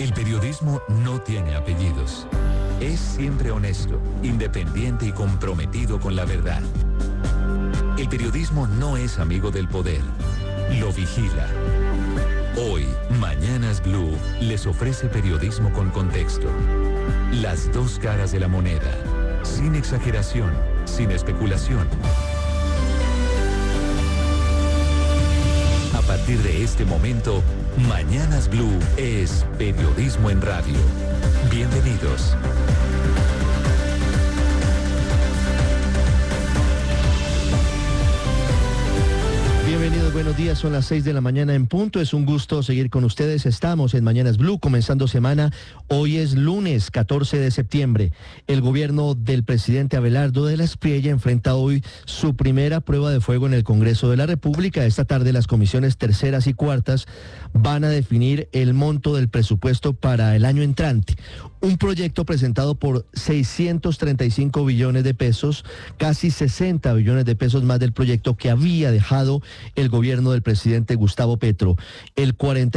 El periodismo no tiene apellidos. Es siempre honesto, independiente y comprometido con la verdad. El periodismo no es amigo del poder, lo vigila. Hoy, Mañanas Blue les ofrece periodismo con contexto. Las dos caras de la moneda, sin exageración, sin especulación. A partir de este momento, Mañanas Blue es periodismo en radio. Bienvenidos. Bienvenidos, buenos días, son las 6 de la mañana en punto, es un gusto seguir con ustedes, estamos en Mañanas Blue, comenzando semana, hoy es lunes 14 de septiembre, el gobierno del presidente Abelardo de la Espriella enfrenta hoy su primera prueba de fuego en el Congreso de la República. Esta tarde las comisiones terceras y cuartas van a definir el monto del presupuesto para el año entrante. Un proyecto presentado por 635 billones de pesos, casi 60 billones de pesos más del proyecto que había dejado el gobierno del presidente Gustavo Petro. El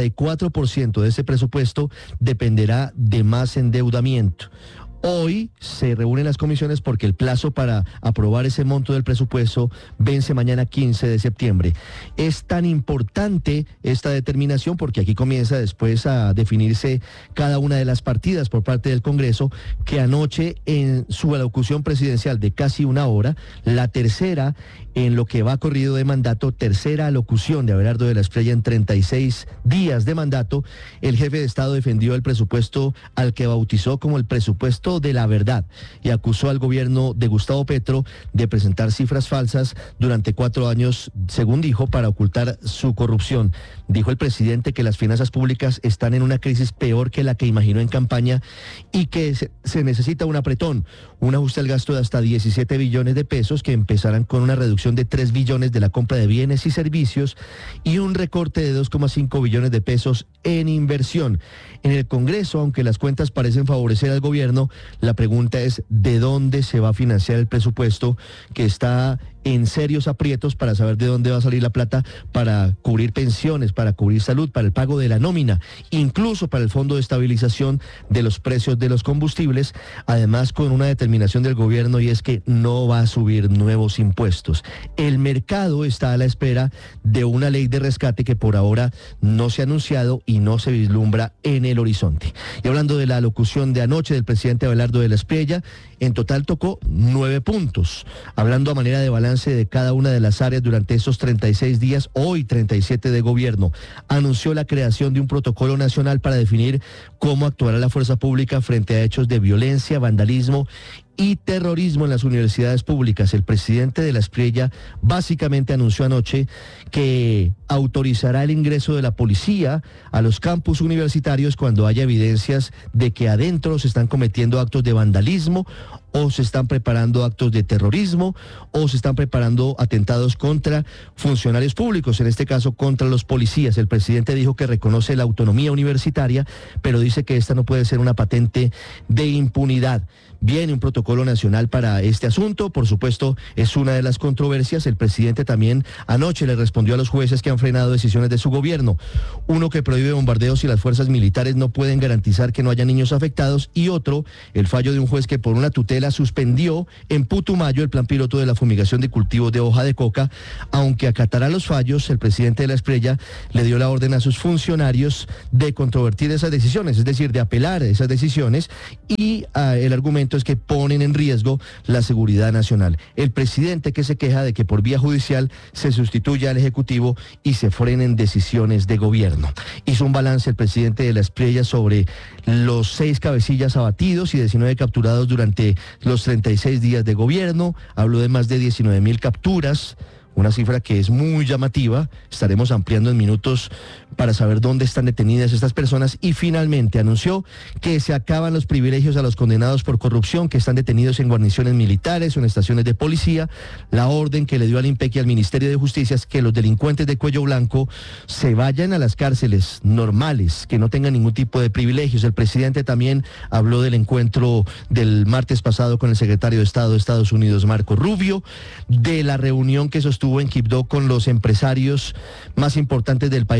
44% de ese presupuesto dependerá de más endeudamiento. Hoy se reúnen las comisiones porque el plazo para aprobar ese monto del presupuesto vence mañana 15 de septiembre. Es tan importante esta determinación porque aquí comienza después a definirse cada una de las partidas por parte del Congreso, que anoche en su alocución presidencial de casi una hora, la tercera en lo que va corrido de mandato, tercera alocución de Abelardo de la Espriella en 36 días de mandato, el jefe de Estado defendió el presupuesto al que bautizó como el presupuesto de la verdad y acusó al gobierno de Gustavo Petro de presentar cifras falsas durante 4 años, según dijo, para ocultar su corrupción. Dijo el presidente que las finanzas públicas están en una crisis peor que la que imaginó en campaña y que se necesita un apretón, un ajuste al gasto de hasta 17 billones de pesos que empezarán con una reducción de 3 billones de la compra de bienes y servicios y un recorte de 2,5 billones de pesos en inversión. En el Congreso, aunque las cuentas parecen favorecer al gobierno, la pregunta es ¿de dónde se va a financiar el presupuesto que está en serios aprietos para saber de dónde va a salir la plata para cubrir pensiones, para cubrir salud, para el pago de la nómina, incluso para el fondo de estabilización de los precios de los combustibles, además con una determinación del gobierno y es que no va a subir nuevos impuestos? El mercado está a la espera de una ley de rescate que por ahora no se ha anunciado y no se vislumbra en el horizonte. Y hablando de la alocución de anoche del presidente Abelardo de la Espriella, en total tocó 9 puntos, hablando a manera de balance de cada una de las áreas durante estos 36 días, hoy 37 de gobierno. Anunció la creación de un protocolo nacional para definir cómo actuará la fuerza pública frente a hechos de violencia, vandalismo y terrorismo en las universidades públicas. El presidente de la Espriella básicamente anunció anoche que autorizará el ingreso de la policía a los campus universitarios cuando haya evidencias de que adentro se están cometiendo actos de vandalismo o se están preparando actos de terrorismo o se están preparando atentados contra funcionarios públicos, en este caso contra los policías. El presidente dijo que reconoce la autonomía universitaria, pero dice que esta no puede ser una patente de impunidad. Viene un protocolo nacional para este asunto, por supuesto es una de las controversias. El presidente también anoche le respondió a los jueces que han frenado decisiones de su gobierno. Uno que prohíbe bombardeos y las fuerzas militares no pueden garantizar que no haya niños afectados, y otro, el fallo de un juez que por una tutela suspendió en Putumayo el plan piloto de la fumigación de cultivos de hoja de coca. Aunque acatará los fallos, el presidente de la Espriella le dio la orden a sus funcionarios de controvertir esas decisiones, es decir, de apelar a esas decisiones, y el argumento es que ponen en riesgo la seguridad nacional. El presidente que se queja de que por vía judicial se sustituya al Ejecutivo y se frenen decisiones de gobierno. Hizo un balance el presidente de la Espriella sobre los 6 cabecillas abatidos y 19 capturados durante los 36 días de gobierno. Habló de más de 19.000 capturas, una cifra que es muy llamativa. Estaremos ampliando en minutos para saber dónde están detenidas estas personas, y finalmente anunció que se acaban los privilegios a los condenados por corrupción que están detenidos en guarniciones militares o en estaciones de policía. La orden que le dio al INPEC y al Ministerio de Justicia es que los delincuentes de cuello blanco se vayan a las cárceles normales, que no tengan ningún tipo de privilegios. El presidente también habló del encuentro del martes pasado con el secretario de Estado de Estados Unidos, Marco Rubio, de la reunión que sostuvo en Quibdó con los empresarios más importantes del país para reconocer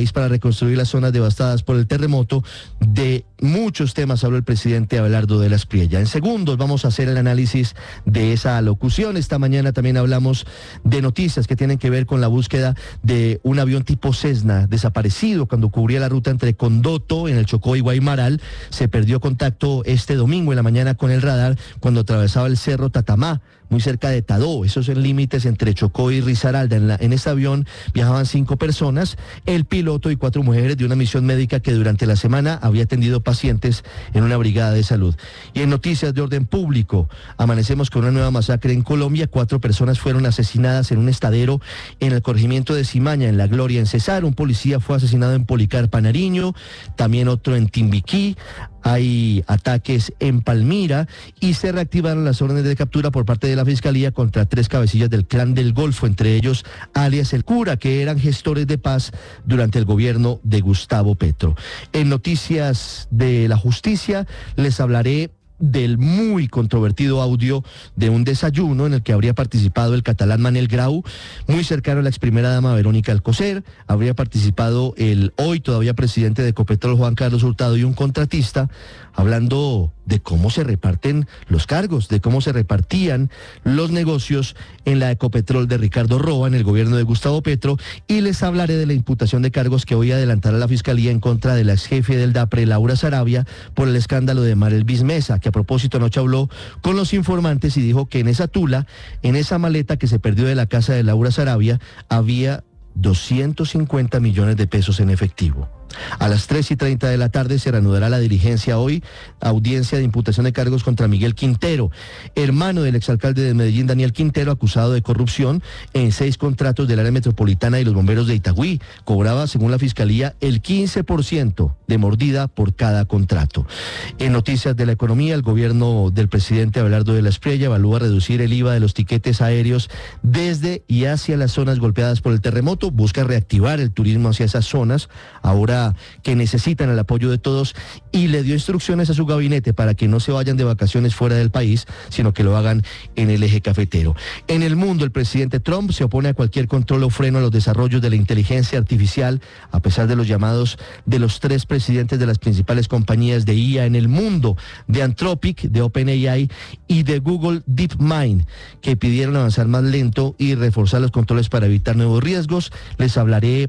reconstruir las zonas devastadas por el terremoto. De muchos temas habló el presidente Abelardo de la Espriella. En segundos vamos a hacer el análisis de esa locución. Esta mañana también hablamos de noticias que tienen que ver con la búsqueda de un avión tipo Cessna desaparecido cuando cubría la ruta entre Condoto, en el Chocó, y Guaymaral. Se perdió contacto este domingo en la mañana con el radar cuando atravesaba el cerro Tatamá, muy cerca de Tadó. Esos son límites entre Chocó y Risaralda. En este avión viajaban 5 personas, el piloto y 4 mujeres de una misión médica que durante la semana había atendido pacientes en una brigada de salud. Y en noticias de orden público, amanecemos con una nueva masacre en Colombia. 4 personas fueron asesinadas en un estadero en el corregimiento de Cimaña, en La Gloria, en Cesar. Un policía fue asesinado en Policarpa, Nariño, también otro en Timbiquí. Hay ataques en Palmira y se reactivaron las órdenes de captura por parte de la Fiscalía contra 3 cabecillas del Clan del Golfo, entre ellos alias El Cura, que eran gestores de paz durante el gobierno de Gustavo Petro. En noticias de la justicia les hablaré del muy controvertido audio de un desayuno en el que habría participado el catalán Manel Grau, muy cercano a la ex primera dama Verónica Alcocer. Habría participado el hoy todavía presidente de Ecopetrol, Juan Carlos Hurtado, y un contratista, hablando de cómo se reparten los cargos, de cómo se repartían los negocios en la Ecopetrol de Ricardo Roa, en el gobierno de Gustavo Petro, y les hablaré de la imputación de cargos que hoy adelantará la Fiscalía en contra de la ex jefe del DAPRE, Laura Sarabia, por el escándalo de Mar Elvis Mesa, que a propósito anoche habló con los informantes y dijo que en esa tula, en esa maleta que se perdió de la casa de Laura Sarabia, había 250 millones de pesos en efectivo. A las 3:30 de la tarde se reanudará la diligencia hoy, audiencia de imputación de cargos contra Miguel Quintero, hermano del exalcalde de Medellín, Daniel Quintero, acusado de corrupción en 6 contratos del área metropolitana y los bomberos de Itagüí. Cobraba, según la Fiscalía, el 15% de mordida por cada contrato. En noticias de la economía, el gobierno del presidente Abelardo de la Espriella evalúa reducir el IVA de los tiquetes aéreos desde y hacia las zonas golpeadas por el terremoto. Busca reactivar el turismo hacia esas zonas, ahora que necesitan el apoyo de todos, y le dio instrucciones a su gabinete para que no se vayan de vacaciones fuera del país, sino que lo hagan en el eje cafetero. En el mundo, el presidente Trump se opone a cualquier control o freno a los desarrollos de la inteligencia artificial, a pesar de los llamados de los 3 presidentes de las principales compañías de IA en el mundo, de Anthropic, de OpenAI y de Google DeepMind, que pidieron avanzar más lento y reforzar los controles para evitar nuevos riesgos. Les hablaré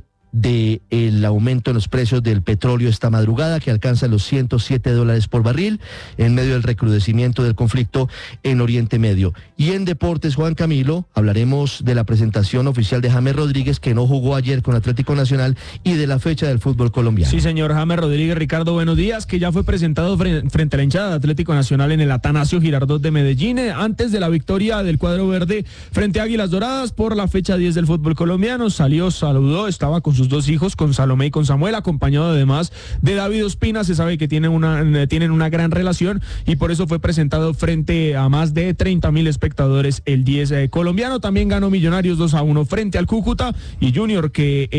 del aumento en los precios del petróleo esta madrugada, que alcanza los $107 por barril en medio del recrudecimiento del conflicto en Oriente Medio. Y en deportes, Juan Camilo, hablaremos de la presentación oficial de James Rodríguez, que no jugó ayer con Atlético Nacional, y de la fecha del fútbol colombiano. Sí, señor James Rodríguez. Ricardo, buenos días, que ya fue presentado frente a la hinchada de Atlético Nacional en el Atanasio Girardot de Medellín, antes de la victoria del cuadro verde frente a Águilas Doradas por la fecha 10 del fútbol colombiano. Salió, saludó, estaba con sus 2 hijos, con Salomé y con Samuel, acompañado además de David Ospina. Se sabe que tienen una gran relación, y por eso fue presentado frente a más de 30,000 espectadores el 10 colombiano. También ganó Millonarios 2-1 frente al Cúcuta, y Junior,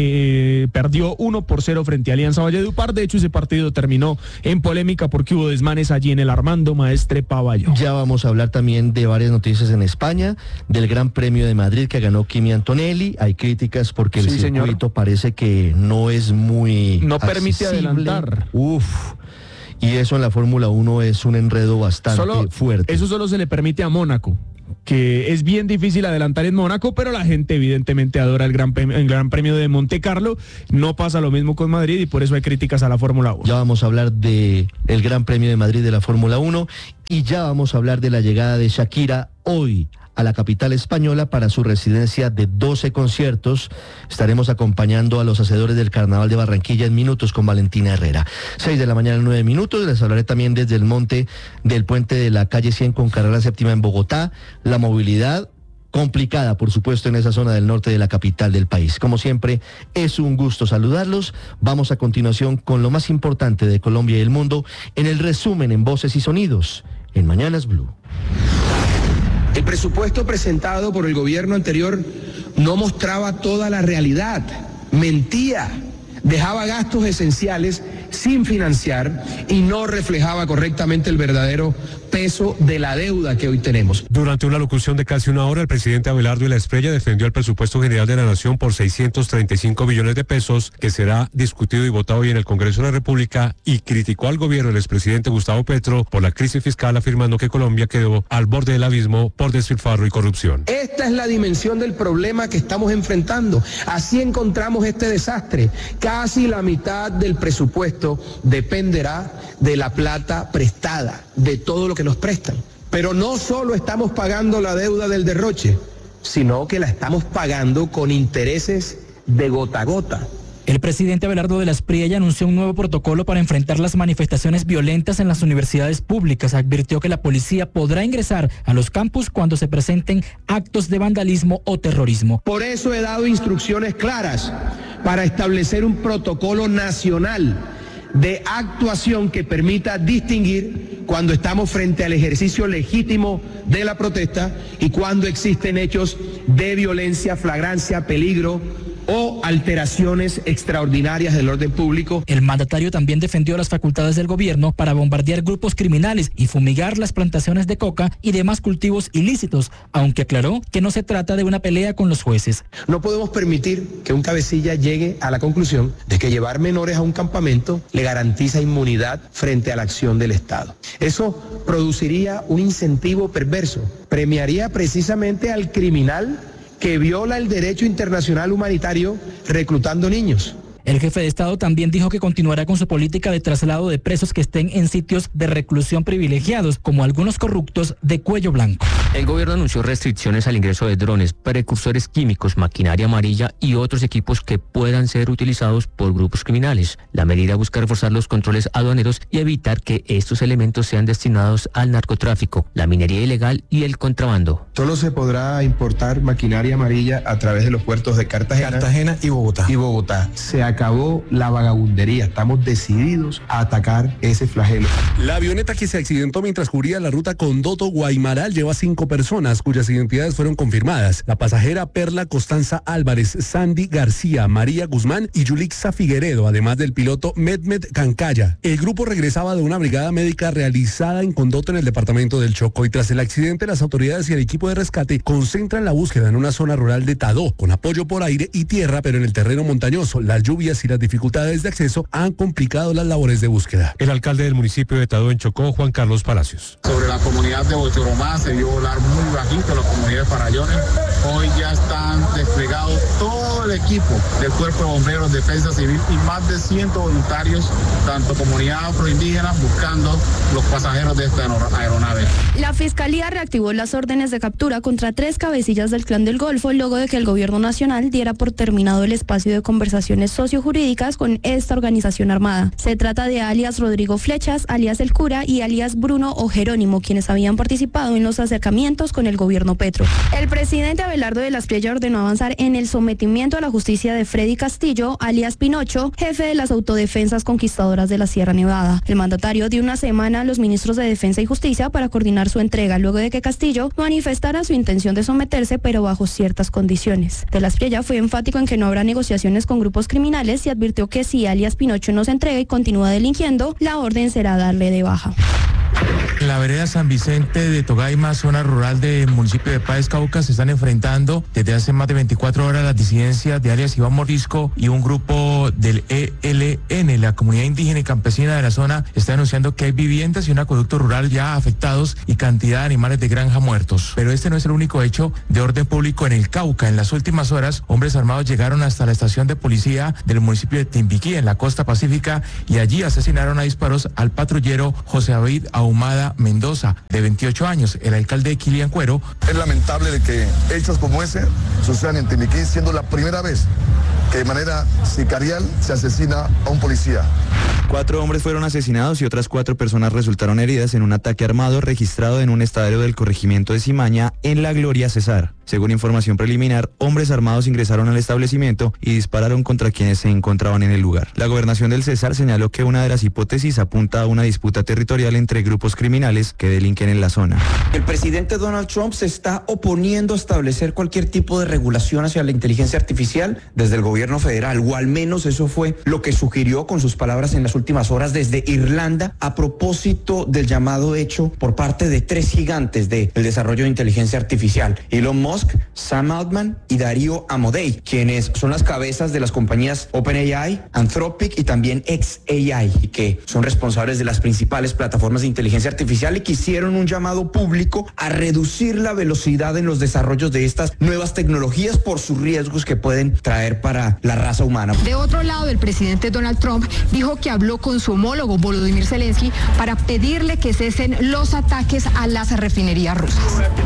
que perdió 1-0 frente a Alianza Valledupar. De hecho, ese partido terminó en polémica porque hubo desmanes allí en el Armando Maestre Pavayo. Ya vamos a hablar también de varias noticias en España, del Gran Premio de Madrid que ganó Kimi Antonelli. Hay críticas porque el circuito parece que no es muy no permite adelantar. Y eso en la Fórmula 1 es un enredo bastante fuerte. Eso solo se le permite a Mónaco, que es bien difícil adelantar en Mónaco, pero la gente evidentemente adora el Gran Premio de Monte Carlo. No pasa lo mismo con Madrid, y por eso hay críticas a la Fórmula 1. Ya vamos a hablar del Gran Premio de Madrid de la Fórmula 1, y ya vamos a hablar de la llegada de Shakira hoy a la capital española para su residencia de 12 conciertos. Estaremos acompañando a los hacedores del Carnaval de Barranquilla en minutos con Valentina Herrera. 6 de la mañana, 9 minutos. Les hablaré también desde el monte del puente de la calle 100 con carrera séptima en Bogotá. La movilidad complicada, por supuesto, en esa zona del norte de la capital del país. Como siempre, es un gusto saludarlos. Vamos a continuación con lo más importante de Colombia y el mundo en el resumen en Voces y Sonidos en Mañanas Blue. El presupuesto presentado por el gobierno anterior no mostraba toda la realidad, mentía, dejaba gastos esenciales sin financiar y no reflejaba correctamente el verdadero peso de la deuda que hoy tenemos. Durante una locución de casi una hora, el presidente Abelardo y la Espriella defendió el presupuesto general de la Nación por 635 billones de pesos, que será discutido y votado hoy en el Congreso de la República, y criticó al gobierno del expresidente Gustavo Petro por la crisis fiscal, afirmando que Colombia quedó al borde del abismo por despilfarro y corrupción. Esta es la dimensión del problema que estamos enfrentando. Así encontramos este desastre. Casi la mitad del presupuesto dependerá de la plata prestada, de todo lo que nos prestan. Pero no solo estamos pagando la deuda del derroche, sino que la estamos pagando con intereses de gota a gota. El presidente Abelardo de la Espriella anunció un nuevo protocolo para enfrentar las manifestaciones violentas en las universidades públicas. Advirtió que la policía podrá ingresar a los campus cuando se presenten actos de vandalismo o terrorismo. Por eso he dado instrucciones claras para establecer un protocolo nacional de actuación que permita distinguir cuando estamos frente al ejercicio legítimo de la protesta y cuando existen hechos de violencia, flagrancia, peligro o alteraciones extraordinarias del orden público. El mandatario también defendió las facultades del gobierno para bombardear grupos criminales y fumigar las plantaciones de coca y demás cultivos ilícitos, aunque aclaró que no se trata de una pelea con los jueces. No podemos permitir que un cabecilla llegue a la conclusión de que llevar menores a un campamento le garantiza inmunidad frente a la acción del Estado. Eso produciría un incentivo perverso, premiaría precisamente al criminal que viola el derecho internacional humanitario reclutando niños. El jefe de Estado también dijo que continuará con su política de traslado de presos que estén en sitios de reclusión privilegiados, como algunos corruptos de cuello blanco. El gobierno anunció restricciones al ingreso de drones, precursores químicos, maquinaria amarilla y otros equipos que puedan ser utilizados por grupos criminales. La medida busca reforzar los controles aduaneros y evitar que estos elementos sean destinados al narcotráfico, la minería ilegal y el contrabando. Solo se podrá importar maquinaria amarilla a través de los puertos de Cartagena y Bogotá. Se acabó la vagabundería. Estamos decididos a atacar ese flagelo. La avioneta que se accidentó mientras cubría la ruta Condoto-Guaymaral lleva 5 personas cuyas identidades fueron confirmadas. La pasajera Perla Constanza Álvarez, Sandy García, María Guzmán y Yulixa Figueredo, además del piloto Mehmet Cancaya. El grupo regresaba de una brigada médica realizada en Condoto en el departamento del Chocó, y tras el accidente las autoridades y el equipo de rescate concentran la búsqueda en una zona rural de Tadó, con apoyo por aire y tierra, pero en el terreno montañoso. Las lluvias y las dificultades de acceso han complicado las labores de búsqueda. El alcalde del municipio de Tadó en Chocó, Juan Carlos Palacios. Sobre la comunidad de Bochoromá se vio volar muy bajito, la comunidad de Farallones. Hoy ya están desplegados todo el equipo del Cuerpo de Bomberos, Defensa Civil y más de 100 voluntarios, tanto comunidad afroindígena, buscando los pasajeros de esta aeronave. La Fiscalía reactivó las órdenes de captura contra 3 cabecillas del Clan del Golfo luego de que el gobierno nacional diera por terminado el espacio de conversaciones sociojurídicas con esta organización armada. Se trata de alias Rodrigo Flechas, alias El Cura y alias Bruno o Jerónimo, quienes habían participado en los acercamientos con el gobierno Petro. El presidente Abelardo de la Espriella ordenó avanzar en el sometimiento a la justicia de Freddy Castillo, alias Pinocho, jefe de las autodefensas conquistadoras de la Sierra Nevada. El mandatario dio una semana a los ministros de Defensa y Justicia para coordinar su entrega, luego de que Castillo manifestara su intención de someterse, pero bajo ciertas condiciones. De la Espriella fue enfático en que no habrá negociaciones con grupos criminales y advirtió que si alias Pinocho no se entrega y continúa delinquiendo, la orden será darle de baja. En la vereda San Vicente de Togaima, zona rural del municipio de Páez, Cauca, se están enfrentando desde hace más de 24 horas las disidencias de alias Iván Morisco y un grupo del ELN. La comunidad indígena y campesina de la zona está denunciando que hay viviendas y un acueducto rural ya afectados y cantidad de animales de granja muertos. Pero este no es el único hecho de orden público en el Cauca. En las últimas horas, hombres armados llegaron hasta la estación de policía del municipio de Timbiquí, en la costa pacífica, y allí asesinaron a disparos al patrullero José David Ahumada Mendoza, de 28 años. El alcalde de Quiliancuero: es lamentable de que hechos como ese sucedan en Timbiquí, siendo la primera vez que de manera sicarial se asesina a un policía. 4 hombres fueron asesinados y otras 4 personas resultaron heridas en un ataque armado registrado en un estadero del corregimiento de Cimaña, en La Gloria, Cesar. Según información preliminar, hombres armados ingresaron al establecimiento y dispararon contra quienes se encontraban en el lugar. La gobernación del Cesar señaló que una de las hipótesis apunta a una disputa territorial entre grupos criminales que delinquen en la zona. El presidente Donald Trump se está oponiendo a establecer cualquier tipo de regulación hacia la inteligencia artificial. Desde el gobierno gobierno federal, o al menos eso fue lo que sugirió con sus palabras en las últimas horas desde Irlanda a propósito del llamado hecho por parte de 3 gigantes del desarrollo de inteligencia artificial: Elon Musk, Sam Altman y Darío Amodei, quienes son las cabezas de las compañías OpenAI, Anthropic y también xAI, y que son responsables de las principales plataformas de inteligencia artificial, y que hicieron un llamado público a reducir la velocidad en los desarrollos de estas nuevas tecnologías por sus riesgos que pueden traer para la raza humana. De otro lado, el presidente Donald Trump dijo que habló con su homólogo Volodymyr Zelensky para pedirle que cesen los ataques a las refinerías rusas.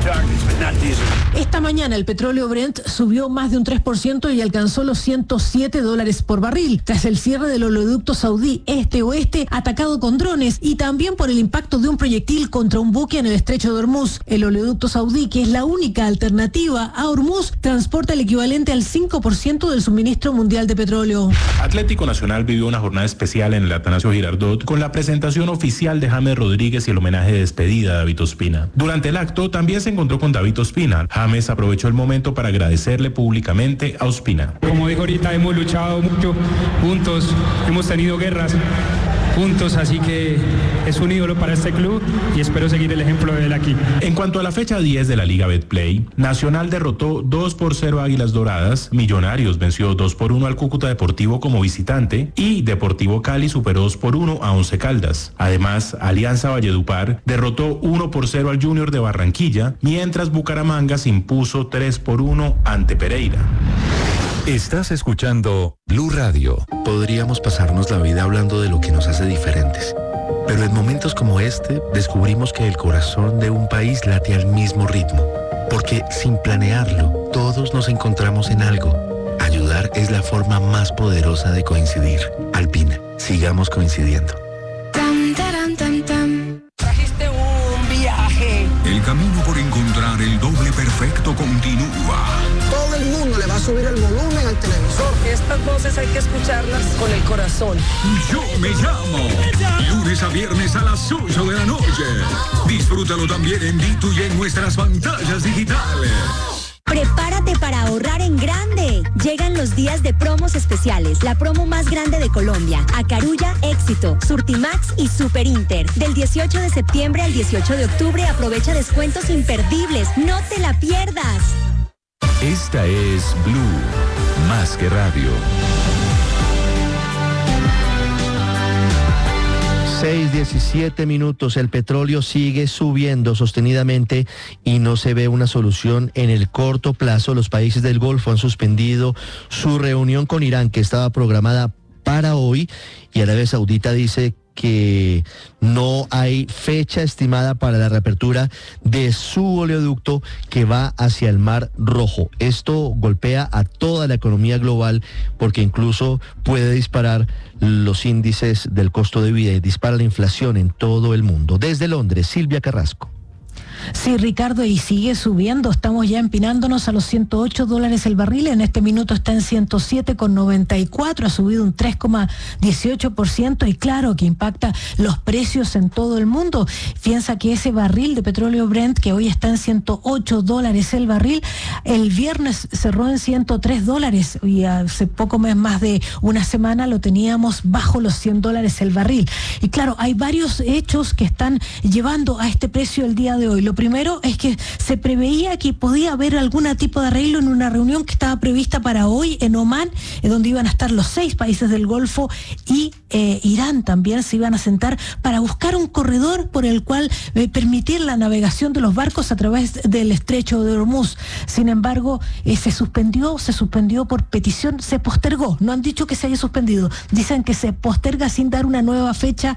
Esta mañana el petróleo Brent subió más de un 3% y alcanzó los $107 por barril, tras el cierre del oleoducto saudí este-oeste atacado con drones y también por el impacto de un proyectil contra un buque en el estrecho de Hormuz. El oleoducto saudí, que es la única alternativa a Hormuz, transporta el equivalente al 5% del suministro mundial de petróleo. Atlético Nacional vivió una jornada especial en el Atanasio Girardot con la presentación oficial de James Rodríguez y el homenaje de despedida a David Ospina. Durante el acto también se encontró con David Ospina. James aprovechó el momento para agradecerle públicamente a Ospina. Como dijo ahorita, hemos luchado mucho juntos, hemos tenido guerras juntos, así que es un ídolo para este club y espero seguir el ejemplo de él aquí. En cuanto a la fecha 10 de la Liga Betplay, Nacional derrotó 2-0 a Águilas Doradas, Millonarios venció 2-1 al Cúcuta Deportivo como visitante y Deportivo Cali superó 2-1 a Once Caldas. Además, Alianza Valledupar derrotó 1-0 al Junior de Barranquilla, mientras Bucaramanga se impuso 3-1 ante Pereira. Estás escuchando Blue Radio. Podríamos pasarnos la vida hablando de lo que nos hace diferentes, pero en momentos como este descubrimos que el corazón de un país late al mismo ritmo, porque sin planearlo, todos nos encontramos en algo. Ayudar es la forma más poderosa de coincidir. Alpina, sigamos coincidiendo. Trajiste un viaje. El camino por encontrar el doble perfecto continúa. Todo el mundo le va a subir el volumen al televisor. Estas voces hay que escucharlas con el corazón. Yo me llamo. Lunes a viernes a las 8 de la noche. Disfrútalo también en Ditu y en nuestras pantallas digitales. Prepárate para ahorrar en grande. Llegan los días de promos especiales, la promo más grande de Colombia. Acarulla, Éxito, Surtimax y Super Inter. Del 18 de septiembre al 18 de octubre aprovecha descuentos imperdibles. No te la pierdas. Esta es Blue, más que radio. 6:17 minutos. El petróleo sigue subiendo sostenidamente y no se ve una solución en el corto plazo. Los países del Golfo han suspendido su reunión con Irán, que estaba programada para hoy, y Arabia Saudita dice que no hay fecha estimada para la reapertura de su oleoducto que va hacia el Mar Rojo. Esto golpea a toda la economía global porque incluso puede disparar los índices del costo de vida y dispara la inflación en todo el mundo. Desde Londres, Silvia Carrasco. Sí, Ricardo, y sigue subiendo. Estamos ya empinándonos a los $108 el barril. En este minuto está en 107,94. Ha subido un 3,18% y claro que impacta los precios en todo el mundo. Piensa que ese barril de petróleo Brent, que hoy está en $108 el barril, el viernes cerró en $103 y hace poco más de una semana lo teníamos bajo los $100 el barril. Y claro, hay varios hechos que están llevando a este precio el día de hoy. Lo primero es que se preveía que podía haber algún tipo de arreglo en una reunión que estaba prevista para hoy en Omán, donde iban a estar los 6 países del Golfo y Irán también se iban a sentar para buscar un corredor por el cual permitir la navegación de los barcos a través del estrecho de Hormuz. Sin embargo, se suspendió por petición, se postergó. No han dicho que se haya suspendido, dicen que se posterga sin dar una nueva fecha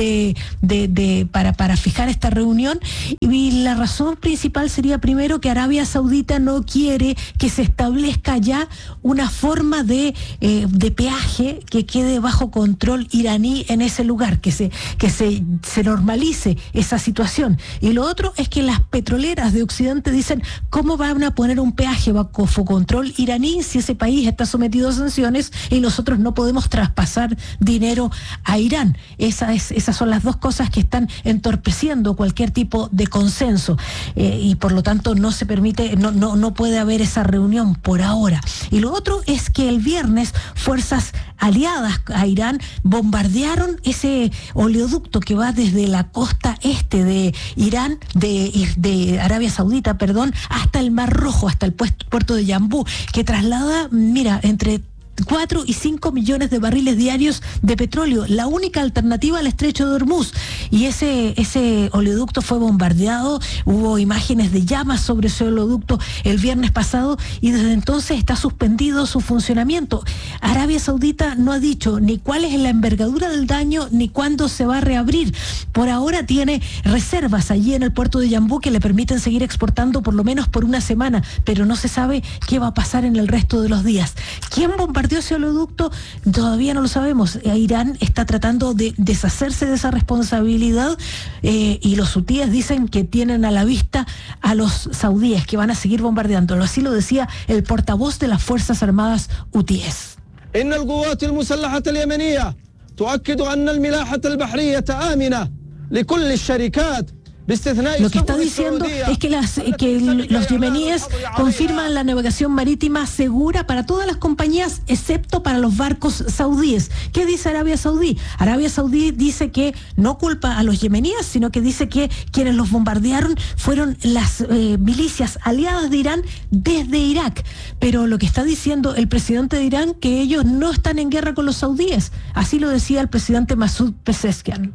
para fijar esta reunión. Y la razón principal sería primero que Arabia Saudita no quiere que se establezca ya una forma de peaje que quede bajo control iraní en ese lugar, que se normalice esa situación. Y lo otro es que las petroleras de Occidente dicen, ¿cómo van a poner un peaje bajo control iraní si ese país está sometido a sanciones y nosotros no podemos traspasar dinero a Irán? Esas son las dos cosas que están entorpeciendo cualquier tipo de consenso consenso y por lo tanto no se permite, no puede haber esa reunión por ahora. Y lo otro es que el viernes fuerzas aliadas a Irán bombardearon ese oleoducto que va desde la costa este de Irán, de Arabia Saudita, hasta el Mar Rojo, hasta el puerto de Yambú, que traslada, entre 4 y 5 millones de barriles diarios de petróleo, la única alternativa al estrecho de Hormuz. Y ese oleoducto fue bombardeado, hubo imágenes de llamas sobre ese oleoducto el viernes pasado y desde entonces está suspendido su funcionamiento. Arabia Saudita no ha dicho ni cuál es la envergadura del daño ni cuándo se va a reabrir. Por ahora tiene reservas allí en el puerto de Yambú que le permiten seguir exportando por lo menos por una semana, pero no se sabe qué va a pasar en el resto de los días. ¿Quién bombardeó ese oleoducto? Todavía no lo sabemos. Irán está tratando de deshacerse de esa responsabilidad y los hutíes dicen que tienen a la vista a los saudíes que van a seguir bombardeándolo. Así lo decía el portavoz de las Fuerzas Armadas hutíes. إن القوات المسلحة اليمنية تؤكد أن الملاحة البحرية آمنة لكل الشركات. Lo que está diciendo es que los yemeníes confirman la navegación marítima segura para todas las compañías excepto para los barcos saudíes. ¿Qué dice Arabia Saudí? Arabia Saudí dice que no culpa a los yemeníes, sino que dice que quienes los bombardearon fueron las milicias aliadas de Irán desde Irak. Pero lo que está diciendo el presidente de Irán, que ellos no están en guerra con los saudíes. Así lo decía el presidente Masoud Pezeshkian.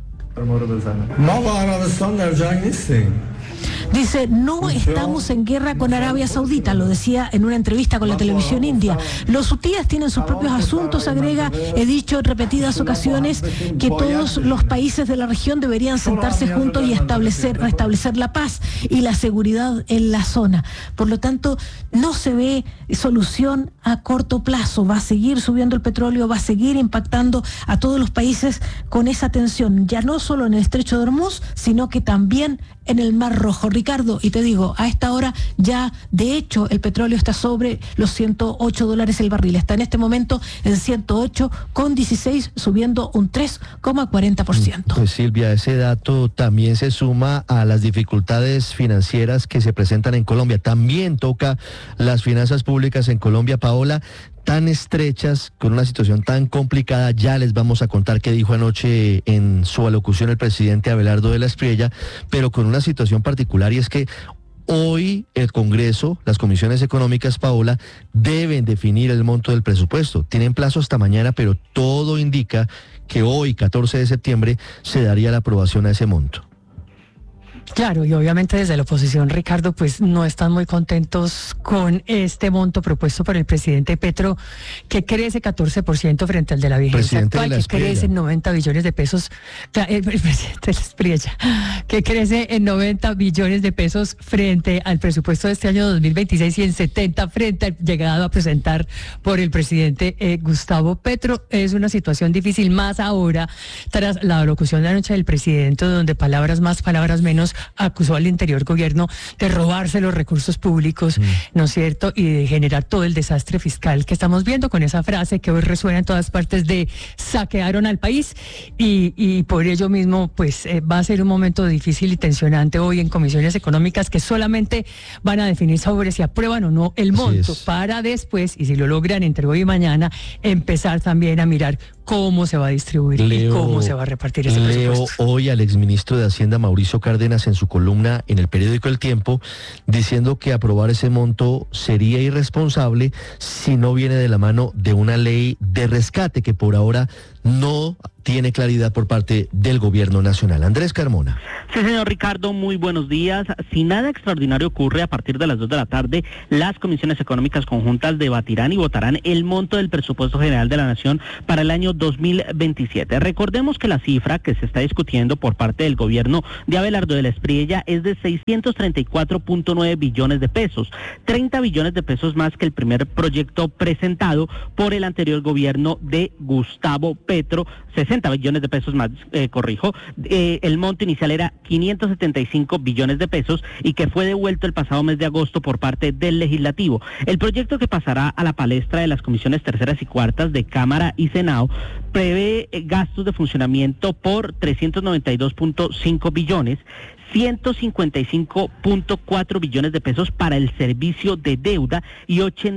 Dice, no estamos en guerra con Arabia Saudita, lo decía en una entrevista con la televisión india. Los hutíes tienen sus propios asuntos, agrega. He dicho en repetidas ocasiones que todos los países de la región deberían sentarse juntos y restablecer la paz y la seguridad en la zona. Por lo tanto, no se ve solución a corto plazo. Va a seguir subiendo el petróleo, va a seguir impactando a todos los países con esa tensión, ya no solo en el estrecho de Hormuz, sino que también en el Mar Rojo. Ricardo, y te digo, a esta hora ya de hecho el petróleo está sobre los $108 el barril. Está en este momento en 108,16, subiendo un 3,40%. Pues Silvia, ese dato también se suma a las dificultades financieras que se presentan en Colombia. También toca las finanzas públicas en Colombia, Paola, tan estrechas, con una situación tan complicada. Ya les vamos a contar qué dijo anoche en su alocución el presidente Abelardo de la Espriella, pero con una situación particular, y es que hoy el Congreso, las comisiones económicas, Paola, deben definir el monto del presupuesto. Tienen plazo hasta mañana, pero todo indica que hoy, 14 de septiembre, se daría la aprobación a ese monto. Claro, y obviamente desde la oposición, Ricardo, pues no están muy contentos con este monto propuesto por el presidente Petro, que crece 14% frente al de la vigencia actual, que crece en 90 billones de pesos, el presidente de la Espriella, que crece en 90 billones de pesos frente al presupuesto de este año 2026 y en 70 frente al llegado a presentar por el presidente Gustavo Petro. Es una situación difícil, más ahora tras la alocución de anoche del presidente, donde palabras más, palabras menos, acusó al interior gobierno de robarse los recursos públicos, ¿no es cierto? Y de generar todo el desastre fiscal que estamos viendo, con esa frase que hoy resuena en todas partes de saquearon al país, y por ello mismo pues va a ser un momento difícil y tensionante hoy en comisiones económicas, que solamente van a definir sobre si aprueban o no el monto, para después, y si lo logran entre hoy y mañana, empezar también a mirar cómo se va a distribuir y cómo se va a repartir ese presupuesto. Leo hoy al exministro de Hacienda, Mauricio Cárdenas, en su columna en el periódico El Tiempo, diciendo que aprobar ese monto sería irresponsable si no viene de la mano de una ley de rescate que por ahora no tiene claridad por parte del gobierno nacional. Andrés Carmona. Sí, señor Ricardo, muy buenos días. Si nada extraordinario ocurre, a partir de las 2 de la tarde, las comisiones económicas conjuntas debatirán y votarán el monto del presupuesto general de la Nación para el año 2027. Recordemos que la cifra que se está discutiendo por parte del gobierno de Abelardo de la Espriella es de 634.9 billones de pesos, 30 billones de pesos más que el primer proyecto presentado por el anterior gobierno de Gustavo Petro, 60 billones de pesos más, el monto inicial era 575 billones de pesos y que fue devuelto el pasado mes de agosto por parte del Legislativo. El proyecto, que pasará a la palestra de las comisiones terceras y cuartas de Cámara y Senado, prevé gastos de funcionamiento por 392.5 billones, 155.4 billones de pesos para el servicio de deuda y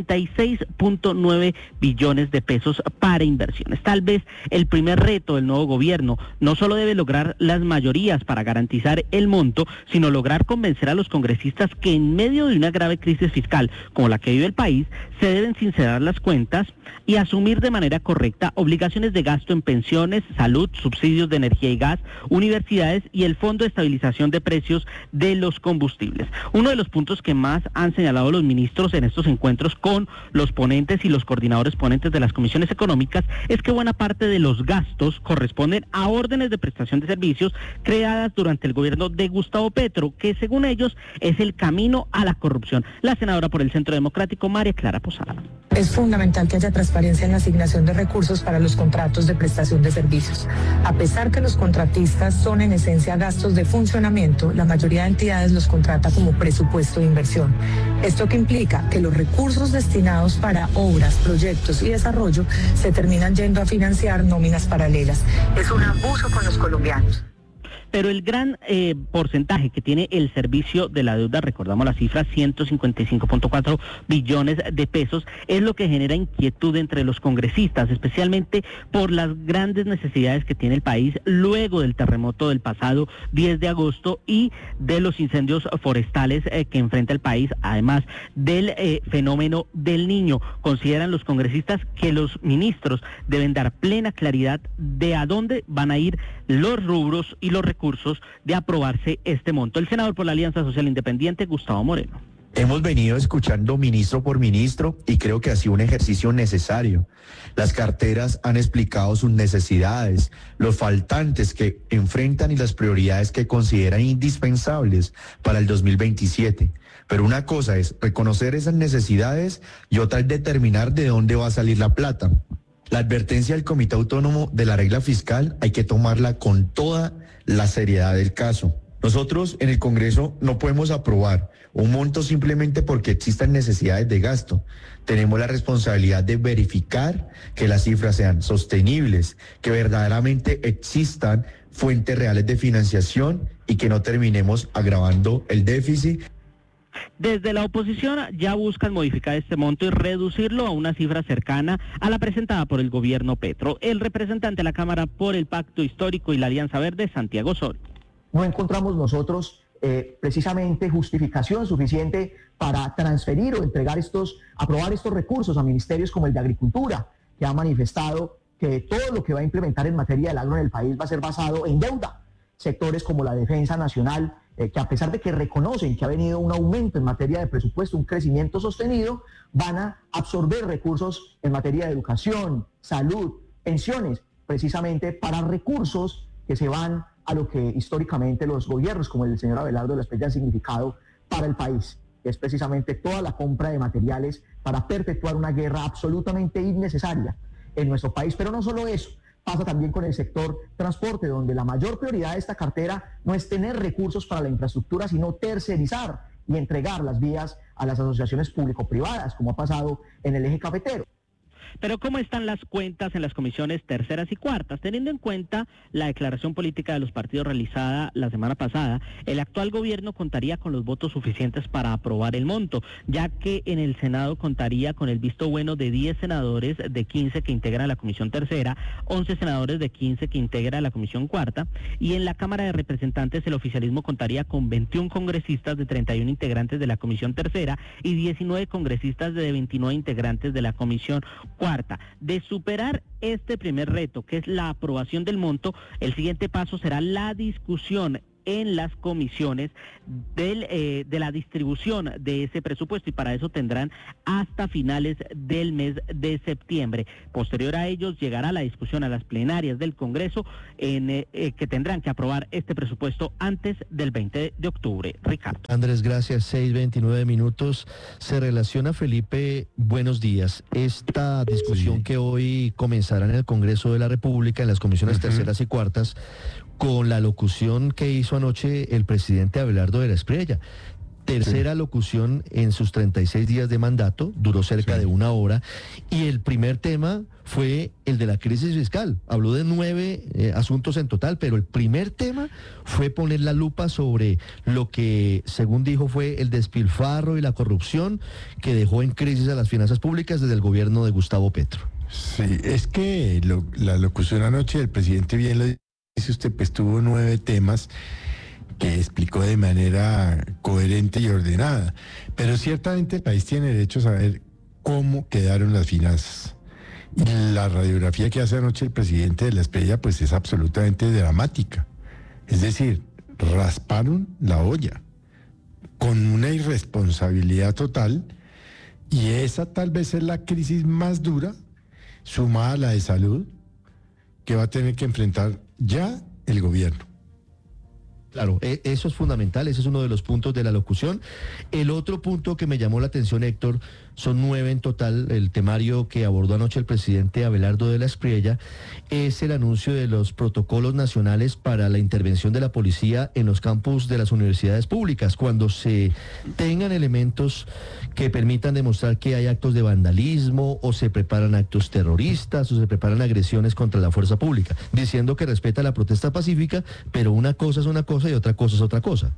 86.9 billones de pesos para inversiones. Tal vez el primer reto del nuevo gobierno no solo debe lograr las mayorías para garantizar el monto, sino lograr convencer a los congresistas que en medio de una grave crisis fiscal como la que vive el país, se deben sincerar las cuentas y asumir de manera correcta obligaciones de gasto en pensiones, salud, subsidios de energía y gas, universidades y el Fondo de Estabilización de Precios de los Combustibles. Uno de los puntos que más han señalado los ministros en estos encuentros con los ponentes y los coordinadores ponentes de las comisiones económicas es que buena parte de los gastos corresponden a órdenes de prestación de servicios creadas durante el gobierno de Gustavo Petro, que según ellos es el camino a la corrupción. La senadora por el Centro Democrático, María Clara Posada. Es fundamental que haya transparencia en la asignación de recursos para los contratos de prestación de servicios. A pesar que los contratistas son en esencia gastos de funcionamiento, la mayoría de entidades los contrata como presupuesto de inversión. ¿Esto qué implica? Que los recursos destinados para obras, proyectos y desarrollo se terminan yendo a financiar nóminas paralelas. Es un abuso con los colombianos. Pero el gran porcentaje que tiene el servicio de la deuda, recordamos la cifra, 155.4 billones de pesos, es lo que genera inquietud entre los congresistas, especialmente por las grandes necesidades que tiene el país luego del terremoto del pasado 10 de agosto y de los incendios forestales que enfrenta el país, además del fenómeno del Niño. Consideran los congresistas que los ministros deben dar plena claridad de a dónde van a ir los rubros y los recursos de aprobarse este monto. El senador por la Alianza Social Independiente, Gustavo Moreno. Hemos venido escuchando ministro por ministro y creo que ha sido un ejercicio necesario. Las carteras han explicado sus necesidades, los faltantes que enfrentan y las prioridades que consideran indispensables para el 2027. Pero una cosa es reconocer esas necesidades y otra es determinar de dónde va a salir la plata. La advertencia del Comité Autónomo de la Regla Fiscal hay que tomarla con toda la seriedad del caso. Nosotros en el Congreso no podemos aprobar un monto simplemente porque existan necesidades de gasto. Tenemos la responsabilidad de verificar que las cifras sean sostenibles, que verdaderamente existan fuentes reales de financiación y que no terminemos agravando el déficit. Desde la oposición ya buscan modificar este monto y reducirlo a una cifra cercana a la presentada por el gobierno Petro. El representante de la Cámara por el Pacto Histórico y la Alianza Verde, Santiago Osorio. No encontramos nosotros precisamente justificación suficiente para transferir o aprobar estos recursos a ministerios como el de Agricultura, que ha manifestado que todo lo que va a implementar en materia del agro en el país va a ser basado en deuda. Sectores como la Defensa Nacional, que a pesar de que reconocen que ha venido un aumento en materia de presupuesto, un crecimiento sostenido, van a absorber recursos en materia de educación, salud, pensiones, precisamente para recursos que se van a lo que históricamente los gobiernos, como el del señor Abelardo de la Espriella, han significado para el país, que es precisamente toda la compra de materiales para perpetuar una guerra absolutamente innecesaria en nuestro país. Pero no solo eso. Pasa también con el sector transporte, donde la mayor prioridad de esta cartera no es tener recursos para la infraestructura, sino tercerizar y entregar las vías a las asociaciones público-privadas, como ha pasado en el eje cafetero. Pero ¿cómo están las cuentas en las comisiones terceras y cuartas? Teniendo en cuenta la declaración política de los partidos realizada la semana pasada, el actual gobierno contaría con los votos suficientes para aprobar el monto, ya que en el Senado contaría con el visto bueno de 10 senadores de 15 que integran la comisión tercera, 11 senadores de 15 que integran la comisión cuarta, y en la Cámara de Representantes el oficialismo contaría con 21 congresistas de 31 integrantes de la comisión tercera y 19 congresistas de 29 integrantes de la comisión cuarta. De superar este primer reto, que es la aprobación del monto, el siguiente paso será la discusión en las comisiones de la distribución de ese presupuesto, y para eso tendrán hasta finales del mes de septiembre. Posterior a ellos llegará la discusión a las plenarias del Congreso que tendrán que aprobar este presupuesto antes del 20 de octubre. Ricardo. Andrés, gracias. 6:29 minutos. Se relaciona, Felipe, buenos días. Esta discusión que hoy comenzará en el Congreso de la República, en las comisiones terceras y cuartas, con la locución que hizo anoche el presidente Abelardo de la Espriella. tercera locución en sus 36 días de mandato, duró cerca de 1 hora, y el primer tema fue el de la crisis fiscal. Habló de 9 asuntos en total, pero el primer tema fue poner la lupa sobre lo que, según dijo, fue el despilfarro y la corrupción que dejó en crisis a las finanzas públicas desde el gobierno de Gustavo Petro. Sí, es que la locución anoche del presidente, bien lo dice usted, pues tuvo 9 temas que explicó de manera coherente y ordenada. Pero ciertamente el país tiene derecho a saber cómo quedaron las finanzas. Y la radiografía que hace anoche el presidente de la Espriella pues es absolutamente dramática. Es decir, rasparon la olla con una irresponsabilidad total, y esa tal vez es la crisis más dura, sumada a la de salud, que va a tener que enfrentar ya el gobierno. Claro, eso es fundamental, ese es uno de los puntos de la locución. El otro punto que me llamó la atención, Héctor, son 9 en total. El temario que abordó anoche el presidente Abelardo de la Espriella es el anuncio de los protocolos nacionales para la intervención de la policía en los campus de las universidades públicas, cuando se tengan elementos que permitan demostrar que hay actos de vandalismo o se preparan actos terroristas o se preparan agresiones contra la fuerza pública, diciendo que respeta la protesta pacífica, pero una cosa es una cosa y otra cosa es otra cosa.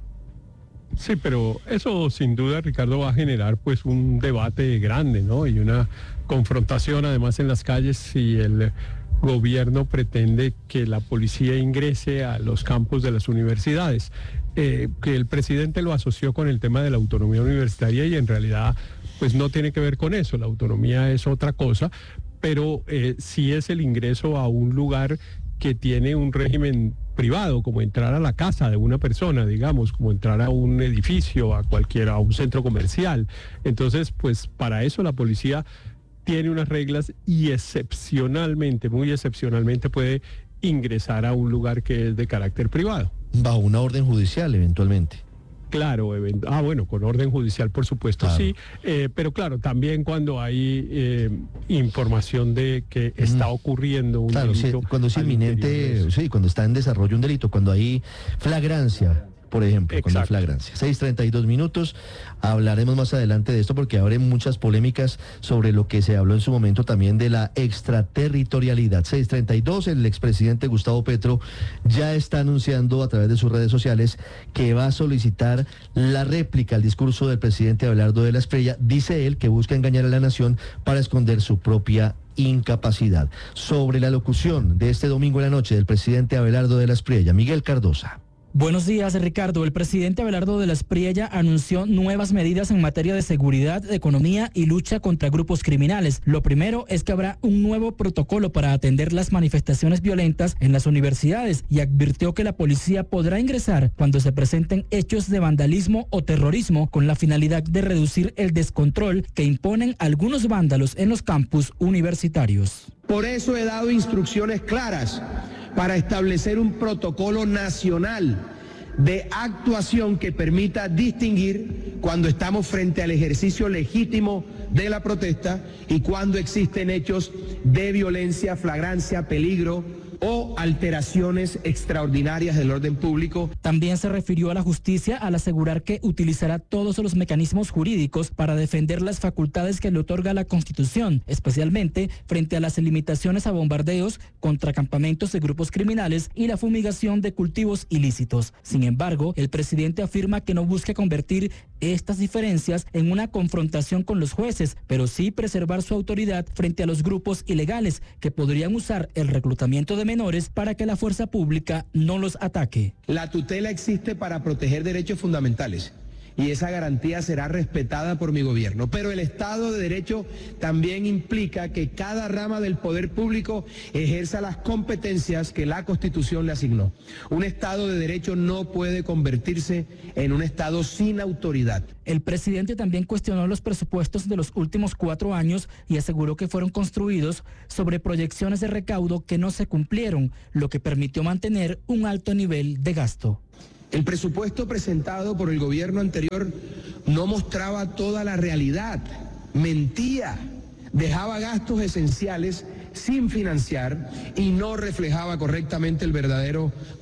Sí, pero eso sin duda, Ricardo, va a generar pues un debate grande, ¿no? Y una confrontación además en las calles si el gobierno pretende que la policía ingrese a los campus de las universidades. Que el presidente lo asoció con el tema de la autonomía universitaria y en realidad pues no tiene que ver con eso, la autonomía es otra cosa, pero sí es el ingreso a un lugar que tiene un régimen privado, como entrar a la casa de una persona, digamos, como entrar a un edificio, a un centro comercial. Entonces, pues para eso la policía tiene unas reglas y excepcionalmente, muy excepcionalmente puede ingresar a un lugar que es de carácter privado. Bajo una orden judicial, eventualmente. Claro, bueno, con orden judicial por supuesto, claro. Sí, pero claro, también cuando hay información de que está ocurriendo un delito. Sí, cuando es inminente, sí, cuando está en desarrollo un delito, cuando hay flagrancia, por ejemplo. Exacto. Cuando hay flagrancia. 6:32 minutos, hablaremos más adelante de esto porque habrá muchas polémicas sobre lo que se habló en su momento también de la extraterritorialidad. 6:32, el expresidente Gustavo Petro ya está anunciando a través de sus redes sociales que va a solicitar la réplica al discurso del presidente Abelardo de la Espriella. Dice él que busca engañar a la nación para esconder su propia incapacidad. Sobre la locución de este domingo en la noche del presidente Abelardo de la Espriella, Miguel Cardosa. Buenos días, Ricardo. El presidente Abelardo de la Espriella anunció nuevas medidas en materia de seguridad, economía y lucha contra grupos criminales. Lo primero es que habrá un nuevo protocolo para atender las manifestaciones violentas en las universidades y advirtió que la policía podrá ingresar cuando se presenten hechos de vandalismo o terrorismo con la finalidad de reducir el descontrol que imponen algunos vándalos en los campus universitarios. Por eso he dado instrucciones claras para establecer un protocolo nacional de actuación que permita distinguir cuando estamos frente al ejercicio legítimo de la protesta y cuando existen hechos de violencia, flagrancia, peligro o alteraciones extraordinarias del orden público. También se refirió a la justicia al asegurar que utilizará todos los mecanismos jurídicos para defender las facultades que le otorga la Constitución, especialmente frente a las limitaciones a bombardeos contra campamentos de grupos criminales y la fumigación de cultivos ilícitos. Sin embargo, el presidente afirma que no busca convertir estas diferencias en una confrontación con los jueces, pero sí preservar su autoridad frente a los grupos ilegales que podrían usar el reclutamiento de menores para que la fuerza pública no los ataque. La tutela existe para proteger derechos fundamentales y esa garantía será respetada por mi gobierno. Pero el Estado de Derecho también implica que cada rama del poder público ejerza las competencias que la Constitución le asignó. Un Estado de Derecho no puede convertirse en un Estado sin autoridad. El presidente también cuestionó los presupuestos de los últimos 4 años y aseguró que fueron construidos sobre proyecciones de recaudo que no se cumplieron, lo que permitió mantener un alto nivel de gasto. El presupuesto presentado por el gobierno anterior no mostraba toda la realidad, mentía, dejaba gastos esenciales sin financiar y no reflejaba correctamente el verdadero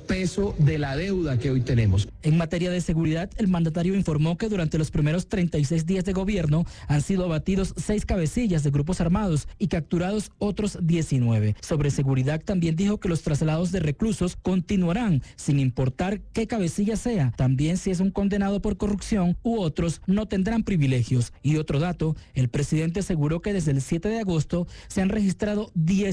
peso de la deuda que hoy tenemos. En materia de seguridad, el mandatario informó que durante los primeros 36 días de gobierno han sido abatidos 6 cabecillas de grupos armados y capturados otros 19. Sobre seguridad también dijo que los traslados de reclusos continuarán sin importar qué cabecilla sea. También si es un condenado por corrupción u otros no tendrán privilegios. Y otro dato, el presidente aseguró que desde el 7 de agosto se han registrado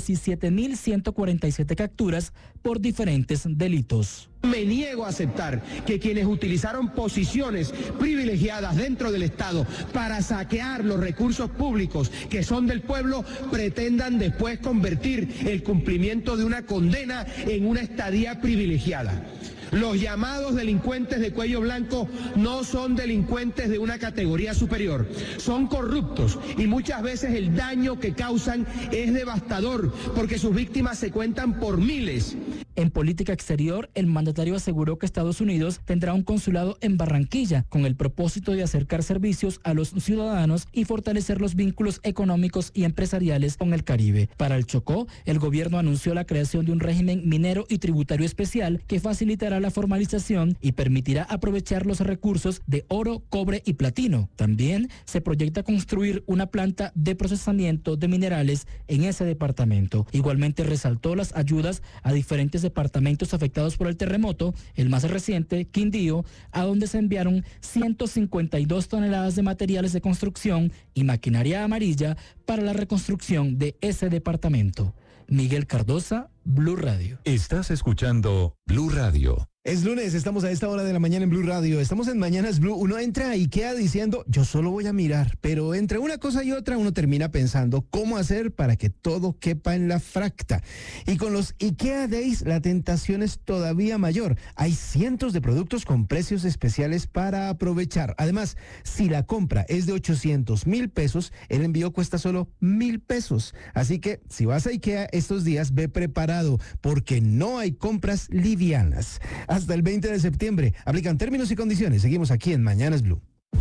17.147 capturas por diferentes delitos. Me niego a aceptar que quienes utilizaron posiciones privilegiadas dentro del Estado para saquear los recursos públicos que son del pueblo pretendan después convertir el cumplimiento de una condena en una estadía privilegiada. Los llamados delincuentes de cuello blanco no son delincuentes de una categoría superior, son corruptos y muchas veces el daño que causan es devastador porque sus víctimas se cuentan por miles. En política exterior, el mandatario aseguró que Estados Unidos tendrá un consulado en Barranquilla con el propósito de acercar servicios a los ciudadanos y fortalecer los vínculos económicos y empresariales con el Caribe. Para el Chocó, el gobierno anunció la creación de un régimen minero y tributario especial que facilitará la formalización y permitirá aprovechar los recursos de oro, cobre y platino. También se proyecta construir una planta de procesamiento de minerales en ese departamento. Igualmente resaltó las ayudas a diferentes departamentos afectados por el terremoto, el más reciente, Quindío, a donde se enviaron 152 toneladas de materiales de construcción y maquinaria amarilla para la reconstrucción de ese departamento. Miguel Cardosa, Blue Radio. Estás escuchando Blue Radio. Es lunes, estamos a esta hora de la mañana en Blue Radio, estamos en Mañanas Blue. Uno entra y queda diciendo, yo solo voy a mirar, pero entre una cosa y otra uno termina pensando cómo hacer para que todo quepa en la fracta. Y con los IKEA Days la tentación es todavía mayor. Hay cientos de productos con precios especiales para aprovechar. Además, si la compra es de 800,000 pesos, el envío cuesta solo 1,000 pesos. Así que si vas a IKEA estos días, ve preparado, porque no hay compras livianas. Hasta el 20 de septiembre. Aplican términos y condiciones. Seguimos aquí en Mañanas Blue.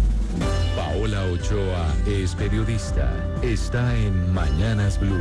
Paola Ochoa es periodista. Está en Mañanas Blue.